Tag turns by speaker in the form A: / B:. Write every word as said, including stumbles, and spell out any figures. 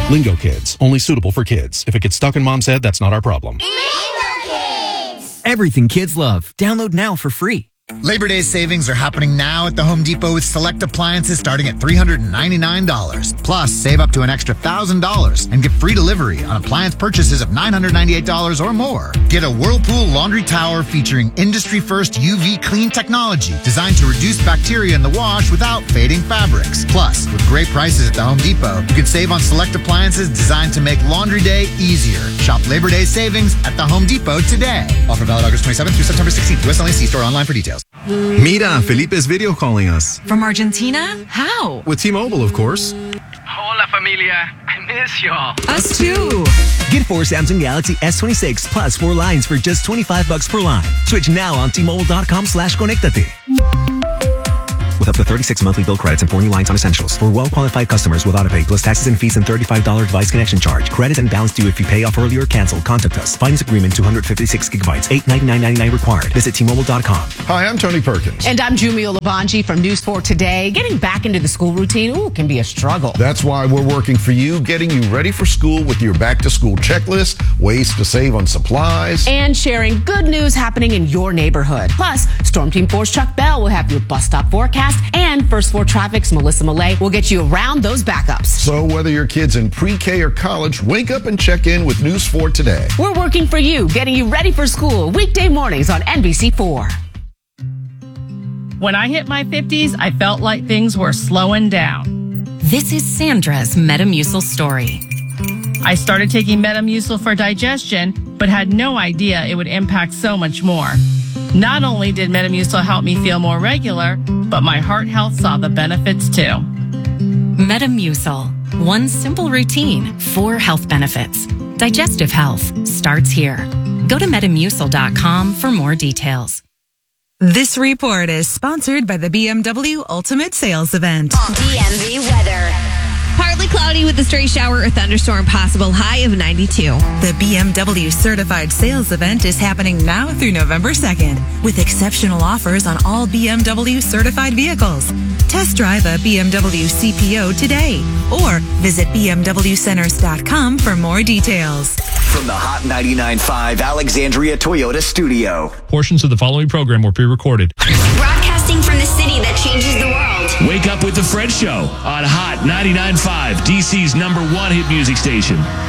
A: Lingo Kids, only suitable for kids. If it gets stuck in mom's head, that's not our problem.
B: Everything kids love. Download now for free.
C: Labor Day savings are happening now at the Home Depot with select appliances starting at three hundred ninety-nine dollars. Plus, save up to an extra one thousand dollars and get free delivery on appliance purchases of nine hundred ninety-eight dollars or more. Get a Whirlpool laundry tower featuring industry-first U V clean technology designed to reduce bacteria in the wash without fading fabrics. Plus, with great prices at the Home Depot, you can save on select appliances designed to make laundry day easier. Shop Labor Day savings at the Home Depot today. Offer valid August twenty-seventh through September sixteenth. U S only. See store online for details.
D: Mira, Felipe's video calling us.
E: From Argentina? How?
D: With T-Mobile, of course.
F: Hola, familia. I miss y'all.
E: Us too.
B: Get four Samsung Galaxy S twenty-six plus four lines for just twenty-five bucks per line. Switch now on T-Mobile.com slash Conectate. With up to thirty-six monthly bill credits and four new lines on essentials. For well-qualified customers with autopay plus taxes and fees and thirty-five dollars device connection charge. Credit and balance due if you pay off early or cancel. Contact us. Finance agreement two hundred fifty-six gigabytes. eight ninety-nine ninety-nine required. Visit T Mobile dot com.
G: Hi, I'm Tony Perkins.
H: And I'm Jumio Labanji from News four Today. Getting back into the school routine, ooh, can be a struggle.
G: That's why we're working for you, getting you ready for school with your back-to-school checklist, ways to save on supplies.
H: And sharing good news happening in your neighborhood. Plus, Storm Team four's Chuck Bell will have your bus stop forecast, and First Floor Traffic's Melissa Millay will get you around those backups.
G: So whether your kid's in pre-K or college, wake up and check in with News four Today.
H: We're working for you, getting you ready for school weekday mornings on N B C four.
I: When I hit my fifties, I felt like things were slowing down.
E: This is Sandra's Metamucil story.
I: I started taking Metamucil for digestion, but had no idea it would impact so much more. Not only did Metamucil help me feel more regular, but my heart health saw the benefits too.
E: Metamucil. One simple routine, four health benefits. Digestive health starts here. Go to Metamucil dot com for more details.
J: This report is sponsored by the B M W Ultimate Sales Event.
K: D M V weather. Partly cloudy with a stray shower or thunderstorm possible, high of ninety-two.
J: The B M W Certified Sales Event is happening now through November second with exceptional offers on all B M W certified vehicles. Test drive a B M W C P O today or visit B M W centers dot com for more details.
L: From the Hot ninety-nine point five Alexandria Toyota studio.
M: Portions of the following program were pre-recorded.
K: Broadcasting from the city that changes the world.
M: Wake up with the Fred Show on Hot ninety-nine point five, D C's number one hit music station.